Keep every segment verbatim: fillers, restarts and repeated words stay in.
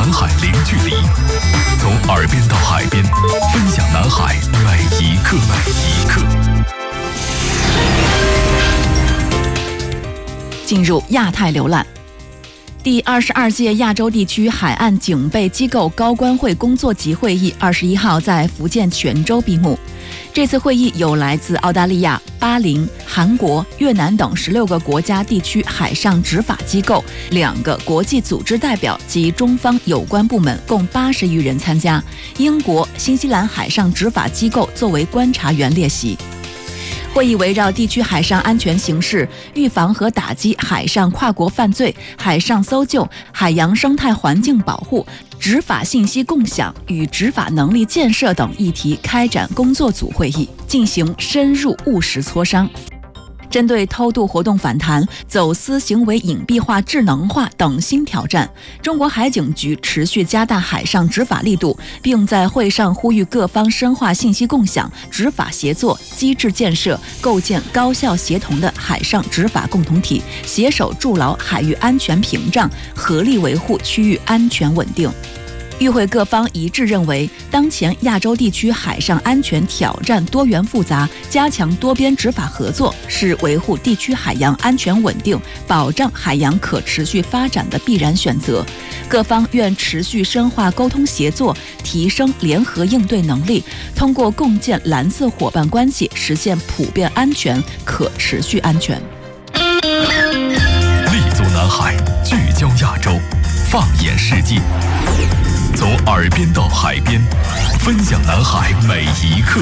南海零距离，从耳边到海边，分享南海每一刻每一刻。 进入亚太浏览。第二十二届亚洲地区海岸警备机构高官会工作级会议二十一号在福建泉州闭幕。这次会议有来自澳大利亚、巴林、韩国、越南等十六个国家地区海上执法机构、两个国际组织代表及中方有关部门共八十余人参加。英国、新西兰海上执法机构作为观察员列席。会议围绕地区海上安全形势、预防和打击海上跨国犯罪、海上搜救、海洋生态环境保护、执法信息共享与执法能力建设等议题开展工作组会议，进行深入务实磋商。针对偷渡活动反弹、走私行为隐蔽化、智能化等新挑战，中国海警局持续加大海上执法力度，并在会上呼吁各方深化信息共享、执法协作、机制建设，构建高效协同的海上执法共同体，携手筑牢海域安全屏障，合力维护区域安全稳定。与会各方一致认为，当前亚洲地区海上安全挑战多元复杂，加强多边执法合作是维护地区海洋安全稳定、保障海洋可持续发展的必然选择。各方愿持续深化沟通协作，提升联合应对能力，通过共建蓝色伙伴关系，实现普遍安全、可持续安全。 立足南海，聚焦亚洲，放眼世界。从耳边到海边，分享南海每一刻。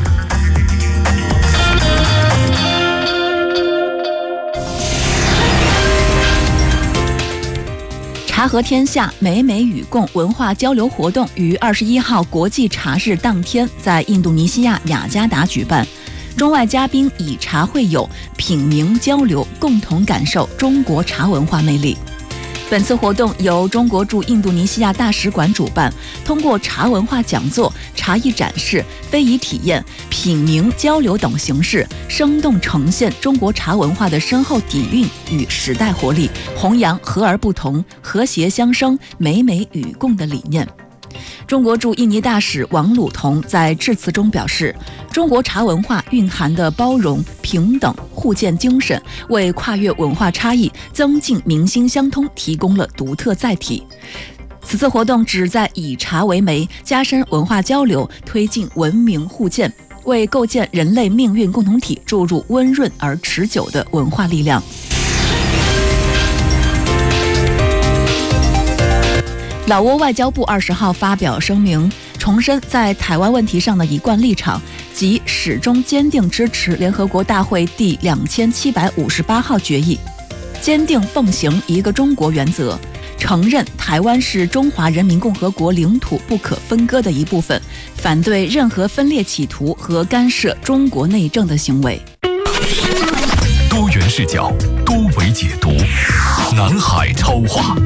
茶和天下美美与共文化交流活动于二十一号国际茶日当天在印度尼西亚雅加达举办。中外嘉宾以茶会友，品茗交流，共同感受中国茶文化魅力。本次活动由中国驻印度尼西亚大使馆主办，通过茶文化讲座、茶艺展示、非遗体验、品茗交流等形式，生动呈现中国茶文化的深厚底蕴与时代活力，弘扬和而不同、和谐相生、美美与共的理念。中国驻印尼大使王鲁同在致辞中表示，中国茶文化蕴含的包容、平等、互鉴精神，为跨越文化差异、增进民心相通提供了独特载体。此次活动旨在以茶为媒，加深文化交流，推进文明互鉴，为构建人类命运共同体注入温润而持久的文化力量。老挝外交部二十号发表声明，重申在台湾问题上的一贯立场，即始终坚定支持联合国大会第两千七百五十八号决议，坚定奉行一个中国原则，承认台湾是中华人民共和国领土不可分割的一部分，反对任何分裂企图和干涉中国内政的行为。 多元视角，多维解读，南海超话。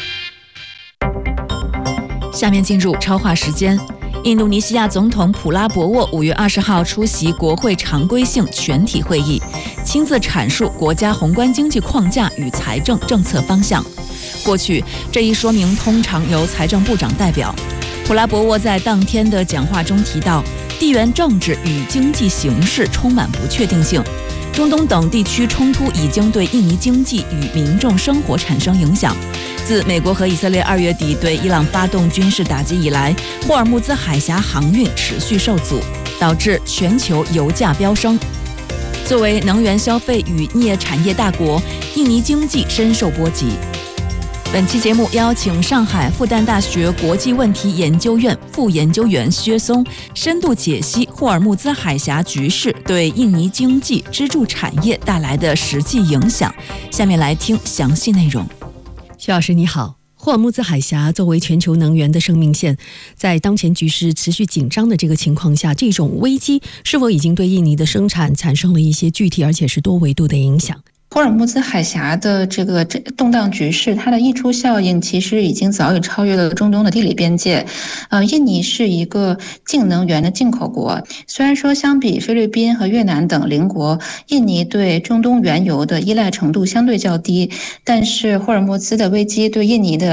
下面进入超话时间。印度尼西亚总统普拉博沃五月二十号出席国会常规性全体会议，亲自阐述国家宏观经济框架与财政政策方向。过去，这一说明通常由财政部长代表。普拉博沃在当天的讲话中提到，地缘政治与经济形势充满不确定性，中东等地区冲突已经对印尼经济与民众生活产生影响。自美国和以色列二月底对伊朗发动军事打击以来，霍尔木兹海峡航运持续受阻，导致全球油价飙升。作为能源消费与镍产业大国，印尼经济深受波及。本期节目邀请上海复旦大学国际问题研究院副研究员薛松，深度解析霍尔木兹海峡局势对印尼经济支柱产业带来的实际影响。下面来听详细内容。 薛老师你好。霍尔木兹海峡作为全球能源的生命线，在当前局势持续紧张的这个情况下，这种危机是否已经对印尼的生产产生了一些具体而且是多维度的影响？ 霍尔木兹海峡的这个动荡局势，它的溢出效应其实已经早已超越了中东的地理边界。呃，印尼是一个净能源的进口国，虽然说相比菲律宾和越南等邻国，印尼对中东原油的依赖程度相对较低，但是霍尔木兹的危机对印尼的